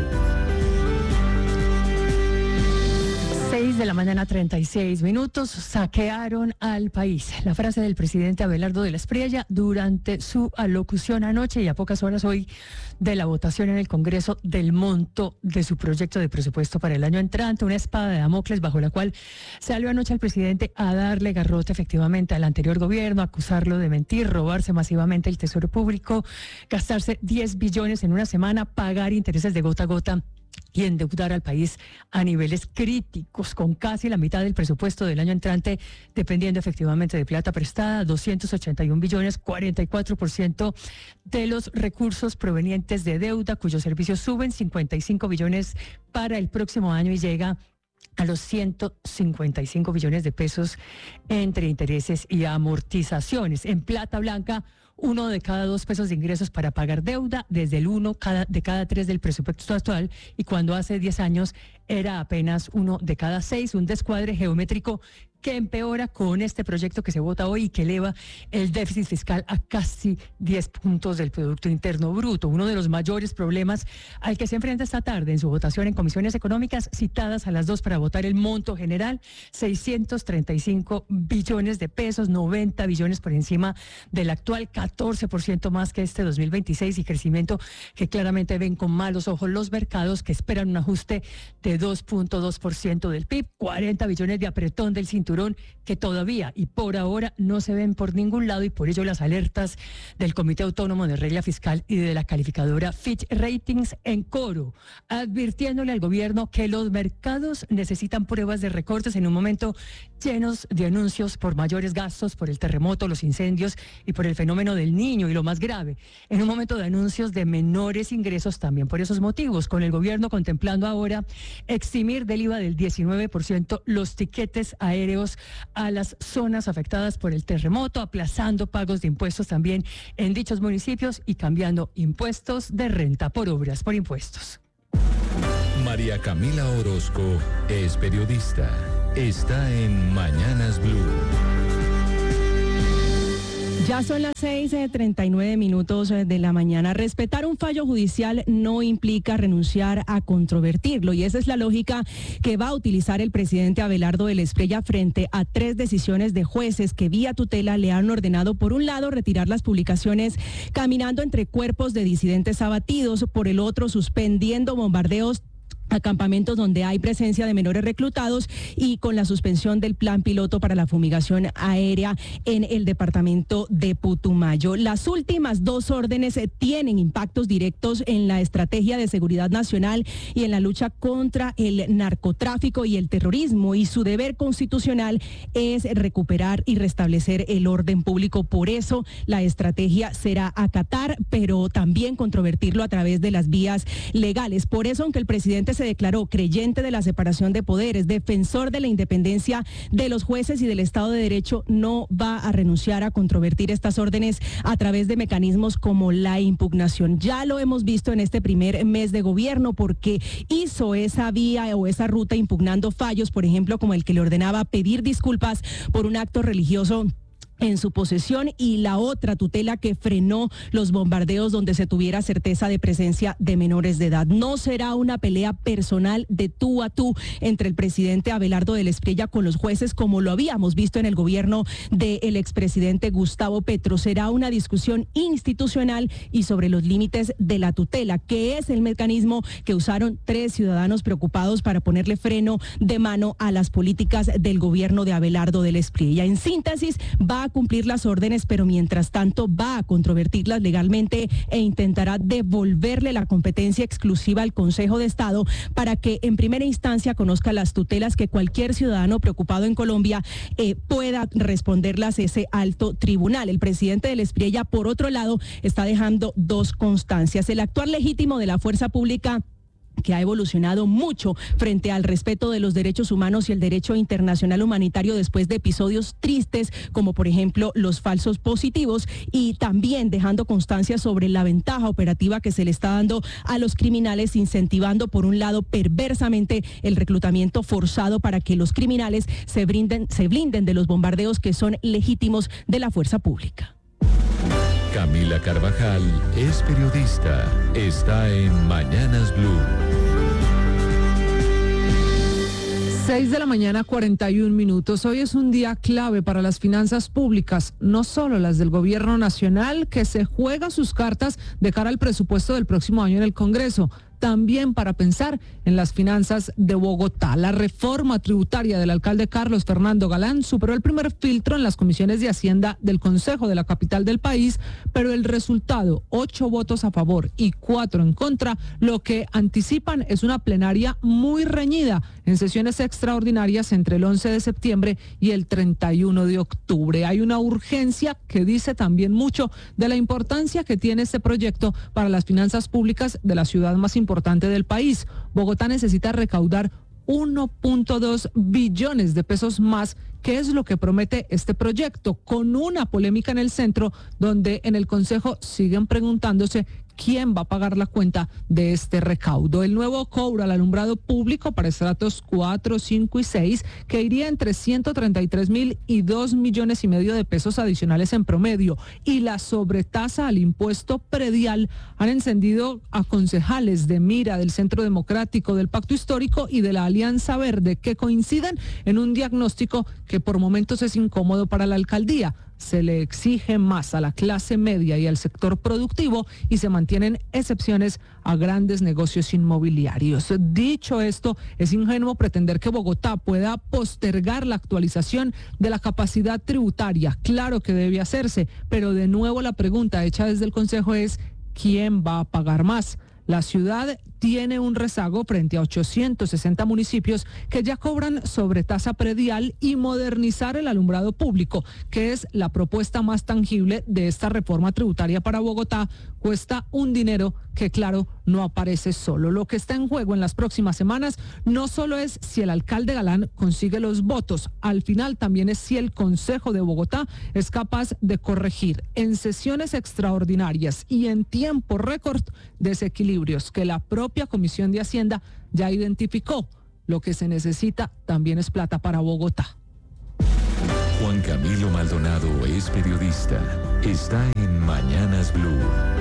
6 de la mañana, 36 minutos. Saquearon al país. La frase del presidente Abelardo de la Espriella durante su alocución anoche y a pocas horas hoy de la votación en el Congreso del monto de su proyecto de presupuesto para el año entrante, una espada de Damocles bajo la cual salió anoche el presidente a darle garrote efectivamente al anterior gobierno, acusarlo de mentir, robarse masivamente el tesoro público, gastarse 10 billones en una semana, pagar intereses de gota a gota y endeudar al país a niveles críticos, con casi la mitad del presupuesto del año entrante dependiendo efectivamente de plata prestada, 281 billones, 44% de los recursos provenientes de deuda, cuyos servicios suben 55 billones para el próximo año y llega a los 155 billones de pesos entre intereses y amortizaciones. En plata blanca, 1 de cada 2 pesos de ingresos para pagar deuda, desde el 1 de cada 3 del presupuesto actual, y cuando hace 10 años era apenas 1 de cada 6, un descuadre geométrico que empeora con este proyecto que se vota hoy y que eleva el déficit fiscal a casi 10 puntos del Producto Interno Bruto. Uno de los mayores problemas al que se enfrenta esta tarde en su votación en comisiones económicas, citadas a las 2 para votar el monto general, 635 billones de pesos, 90 billones por encima del actual, 14% más que este 2026 y crecimiento que claramente ven con malos ojos los mercados, que esperan un ajuste de 2.2% del PIB, 40 billones de apretón del cinturón que todavía y por ahora no se ven por ningún lado, y por ello las alertas del Comité Autónomo de Regla Fiscal y de la calificadora Fitch Ratings en coro, advirtiéndole al gobierno que los mercados necesitan pruebas de recortes en un momento llenos de anuncios por mayores gastos, por el terremoto, los incendios y por el fenómeno del Niño, y lo más grave, en un momento de anuncios de menores ingresos también por esos motivos, con el gobierno contemplando ahora eximir del IVA del 19% los tiquetes aéreos a las zonas afectadas por el terremoto, aplazando pagos de impuestos también en dichos municipios y cambiando impuestos de renta por obras por impuestos. María Camila Orozco es periodista. Está en Mañanas Blue. Ya son las 6:39 de la mañana. Respetar un fallo judicial no implica renunciar a controvertirlo, y esa es la lógica que va a utilizar el presidente Abelardo del Espriella frente a 3 decisiones de jueces que vía tutela le han ordenado, por un lado, retirar las publicaciones caminando entre cuerpos de disidentes abatidos, por el otro, suspendiendo bombardeos a campamentos donde hay presencia de menores reclutados, y con la suspensión del plan piloto para la fumigación aérea en el departamento de Putumayo. Las últimas 2 órdenes tienen impactos directos en la estrategia de seguridad nacional y en la lucha contra el narcotráfico y el terrorismo, y su deber constitucional es recuperar y restablecer el orden público. Por eso la estrategia será acatar, pero también controvertirlo a través de las vías legales. Por eso, aunque el presidente se declaró creyente de la separación de poderes, defensor de la independencia de los jueces y del Estado de Derecho, no va a renunciar a controvertir estas órdenes a través de mecanismos como la impugnación. Ya lo hemos visto en este primer mes de gobierno, porque hizo esa vía o esa ruta impugnando fallos, por ejemplo, como el que le ordenaba pedir disculpas por un acto religioso en su posesión, y la otra tutela que frenó los bombardeos donde se tuviera certeza de presencia de menores de edad. No será una pelea personal de tú a tú entre el presidente Abelardo del Espriella con los jueces, como lo habíamos visto en el gobierno del expresidente Gustavo Petro. Será una discusión institucional y sobre los límites de la tutela, que es el mecanismo que usaron 3 ciudadanos preocupados para ponerle freno de mano a las políticas del gobierno de Abelardo del Espriella. En síntesis, va a cumplir las órdenes, pero mientras tanto va a controvertirlas legalmente e intentará devolverle la competencia exclusiva al Consejo de Estado para que en primera instancia conozca las tutelas que cualquier ciudadano preocupado en Colombia pueda responderlas ese alto tribunal. El presidente del Espriella, por otro lado, está dejando 2 constancias. El actuar legítimo de la fuerza pública, que ha evolucionado mucho frente al respeto de los derechos humanos y el derecho internacional humanitario después de episodios tristes como por ejemplo los falsos positivos, y también dejando constancia sobre la ventaja operativa que se le está dando a los criminales, incentivando por un lado perversamente el reclutamiento forzado para que los criminales se blinden de los bombardeos que son legítimos de la fuerza pública. Camila Carvajal es periodista. Está en Mañanas Blue. 6:41 a.m. Hoy es un día clave para las finanzas públicas, no solo las del gobierno nacional, que se juega sus cartas de cara al presupuesto del próximo año en el Congreso, también para pensar en las finanzas de Bogotá. La reforma tributaria del alcalde Carlos Fernando Galán superó el primer filtro en las comisiones de Hacienda del Consejo de la capital del país, pero el resultado, 8 votos a favor y 4 en contra, lo que anticipan es una plenaria muy reñida en sesiones extraordinarias entre el 11 de septiembre y el 31 de octubre. Hay una urgencia que dice también mucho de la importancia que tiene este proyecto para las finanzas públicas de la ciudad más importante del país. Bogotá necesita recaudar 1.2 billones de pesos más, que es lo que promete este proyecto, con una polémica en el centro donde en el Consejo siguen preguntándose quién va a pagar la cuenta de este recaudo. El nuevo cobro al alumbrado público para estratos 4, 5 y 6, que iría entre 133.000 y 2,5 millones de pesos adicionales en promedio, y la sobretasa al impuesto predial, han encendido a concejales de Mira, del Centro Democrático, del Pacto Histórico y de la Alianza Verde, que coinciden en un diagnóstico que por momentos es incómodo para la alcaldía. Se le exige más a la clase media y al sector productivo, y se mantienen excepciones a grandes negocios inmobiliarios. Dicho esto, es ingenuo pretender que Bogotá pueda postergar la actualización de la capacidad tributaria. Claro que debe hacerse, pero de nuevo la pregunta hecha desde el Consejo es: ¿quién va a pagar más? La ciudad tiene un rezago frente a 860 municipios que ya cobran sobretasa predial, y modernizar el alumbrado público, que es la propuesta más tangible de esta reforma tributaria para Bogotá, cuesta un dinero que, claro, no aparece solo. Lo que está en juego en las próximas semanas no solo es si el alcalde Galán consigue los votos, al final también es si el Consejo de Bogotá es capaz de corregir en sesiones extraordinarias y en tiempo récord desequilibrios que la propia Comisión de Hacienda ya identificó. Lo que se necesita también es plata para Bogotá. Juan Camilo Maldonado es periodista. Está en Mañanas Blue.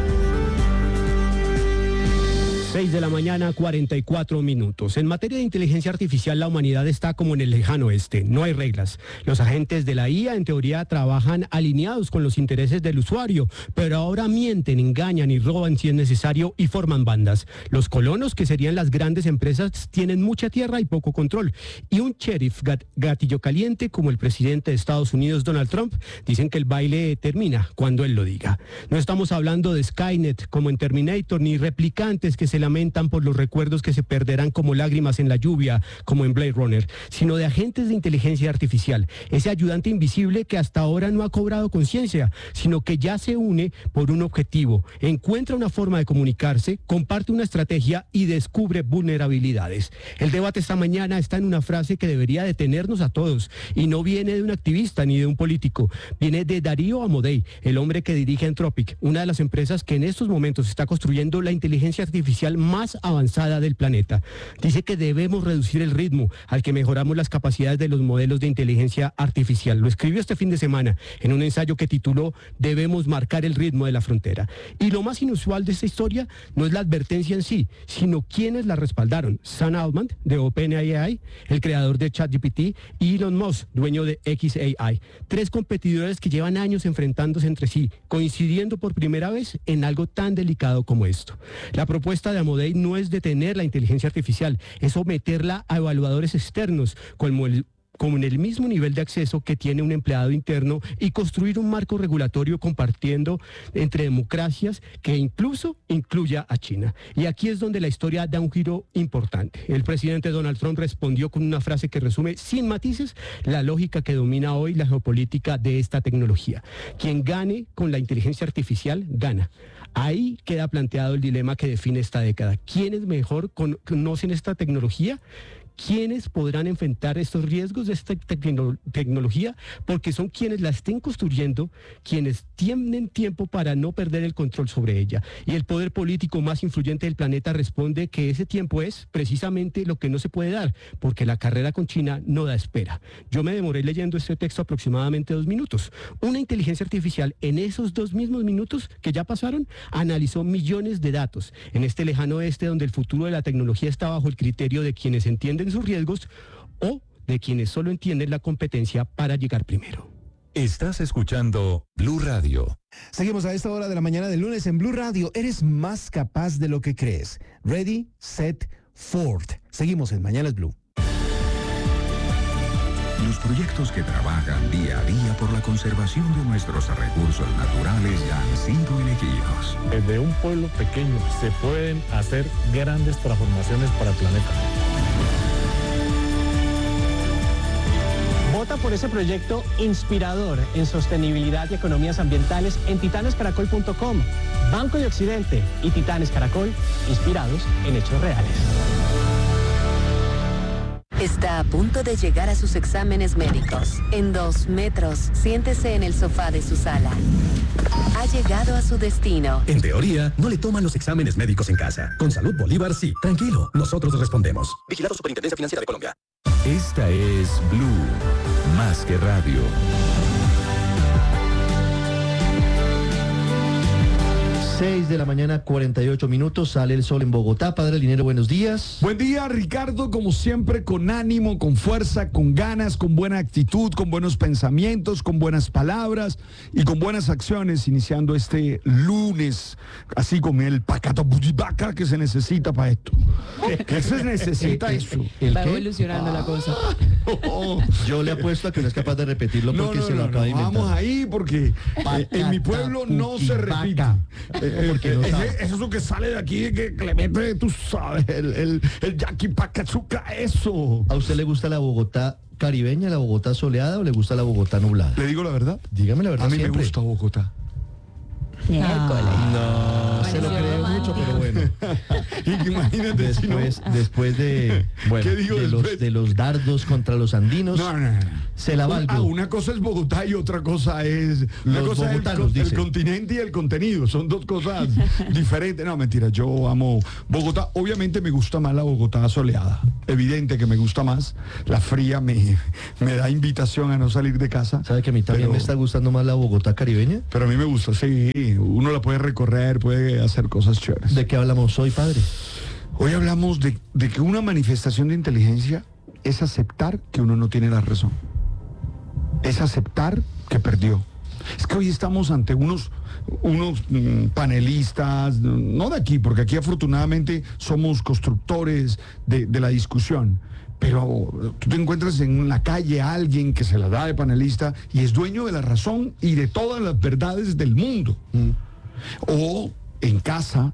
6 de la mañana, 44 minutos. En materia de inteligencia artificial, la humanidad está como en el lejano oeste. No hay reglas. Los agentes de la IA, en teoría, trabajan alineados con los intereses del usuario, pero ahora mienten, engañan y roban si es necesario y forman bandas. Los colonos, que serían las grandes empresas, tienen mucha tierra y poco control. Y un sheriff gatillo caliente, como el presidente de Estados Unidos, Donald Trump, dicen que el baile termina cuando él lo diga. No estamos hablando de Skynet, como en Terminator, ni replicantes que se lamentan por los recuerdos que se perderán como lágrimas en la lluvia, como en Blade Runner, sino de agentes de inteligencia artificial, ese ayudante invisible que hasta ahora no ha cobrado conciencia, sino que ya se une por un objetivo, encuentra una forma de comunicarse, comparte una estrategia y descubre vulnerabilidades. El debate esta mañana está en una frase que debería detenernos a todos, y no viene de un activista ni de un político, viene de Darío Amodei, el hombre que dirige Anthropic, una de las empresas que en estos momentos está construyendo la inteligencia artificial más avanzada del planeta. Dice que debemos reducir el ritmo al que mejoramos las capacidades de los modelos de inteligencia artificial. Lo escribió este fin de semana en un ensayo que tituló Debemos marcar el ritmo de la frontera. Y lo más inusual de esta historia no es la advertencia en sí, sino quienes la respaldaron. Sam Altman, de OpenAI, el creador de ChatGPT, y Elon Musk, dueño de XAI. 3 competidores que llevan años enfrentándose entre sí, coincidiendo por primera vez en algo tan delicado como esto. La propuesta de Amodei no es detener la inteligencia artificial, es someterla a evaluadores externos, como en el mismo nivel de acceso que tiene un empleado interno, y construir un marco regulatorio compartiendo entre democracias que incluso incluya a China. Y aquí es donde la historia da un giro importante. El presidente Donald Trump respondió con una frase que resume sin matices la lógica que domina hoy la geopolítica de esta tecnología. Quien gane con la inteligencia artificial, gana. Ahí queda planteado el dilema que define esta década. ¿Quiénes mejor conocen esta tecnología? ¿Quiénes podrán enfrentar estos riesgos de esta tecnología? Porque son quienes la estén construyendo, quienes tienen tiempo para no perder el control sobre ella. Y el poder político más influyente del planeta responde que ese tiempo es precisamente lo que no se puede dar, porque la carrera con China no da espera. Yo me demoré leyendo este texto aproximadamente 2 minutos. Una inteligencia artificial en esos 2 mismos minutos que ya pasaron, analizó millones de datos en este lejano oeste donde el futuro de la tecnología está bajo el criterio de quienes entienden sus riesgos o de quienes solo entienden la competencia para llegar primero. Estás escuchando Blue Radio. Seguimos a esta hora de la mañana del lunes en Blue Radio. Eres más capaz de lo que crees. Ready, set, forward. Seguimos en Mañanas Blue. Los proyectos que trabajan día a día por la conservación de nuestros recursos naturales ya han sido elegidos. Desde un pueblo pequeño se pueden hacer grandes transformaciones para el planeta. Vota por ese proyecto inspirador en sostenibilidad y economías ambientales en titanescaracol.com. Banco de Occidente y Titanes Caracol, inspirados en hechos reales. Está a punto de llegar a sus exámenes médicos. En 2 metros, siéntese en el sofá de su sala. Ha llegado a su destino. En teoría, no le toman los exámenes médicos en casa. Con Salud Bolívar, sí. Tranquilo, nosotros respondemos. Vigilado Superintendencia Financiera de Colombia. Esta es Blue, más que radio. 6 de la mañana, 48 minutos, sale el sol en Bogotá. Padre Linero, buenos días. Buen día, Ricardo, como siempre, con ánimo, con fuerza, con ganas, con buena actitud, con buenos pensamientos, con buenas palabras y con buenas acciones, iniciando este lunes, así con el pacato budibaca que se necesita para esto. ¿Qué se necesita eso? Va evolucionando la cosa. Yo le apuesto a que no es capaz de repetirlo porque se lo acaba de inventar. Vamos ahí porque en mi pueblo no se repite. Porque no eso es lo que sale de aquí, que le mete, tú sabes, el yaqui pacachuca, eso. ¿A usted le gusta la Bogotá caribeña, la Bogotá soleada o le gusta la Bogotá nublada? ¿Le digo la verdad? Dígame la verdad. A mí siempre. me gusta Bogotá. No. No se lo creo mucho, pero bueno. Imagínate después de, bueno, ¿qué digo de los dardos contra los andinos, se la valgo. Una cosa es Bogotá y otra cosa es el continente y el contenido. Son dos cosas diferentes. No, mentira, yo amo Bogotá. Obviamente me gusta más la Bogotá soleada. Evidente que me gusta más. La fría me da invitación a no salir de casa. ¿Sabe que a mí también me está gustando más la Bogotá caribeña? Pero a mí me gusta, sí. Uno la puede recorrer, puede hacer cosas chéveres. ¿De qué hablamos hoy, padre? Hoy hablamos de que una manifestación de inteligencia es aceptar que uno no tiene la razón. Es aceptar que perdió. Es que hoy estamos ante unos panelistas, no de aquí, porque aquí afortunadamente somos constructores de la discusión. Pero tú te encuentras en la calle a alguien que se la da de panelista y es dueño de la razón y de todas las verdades del mundo. O en casa